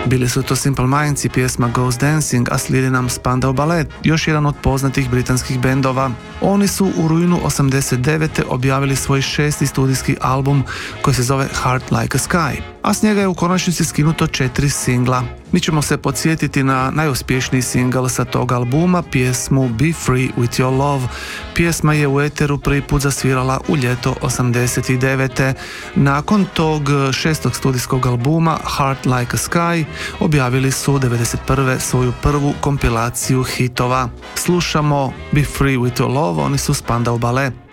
Bili su to Simple Minds i pjesma Ghost Dancing, a slijedi nam Spandau Ballet, još jedan od poznatih britanskih bendova. Oni su u rujnu 89. objavili svoj 6. studijski album koji se zove Heart Like a Sky, a s njega je u konačnici skinuto 4 singla. Mi ćemo se podsjetiti na najuspješniji singl sa tog albuma, pjesmu Be Free With Your Love. Pjesma je u eteru prvi put zasvirala u ljeto 89. Nakon tog 6. studijskog albuma Heart Like a Sky objavili su 91. svoju prvu kompilaciju hitova. Slušamo Be Free With Your Love, oni su Spandau Ballet.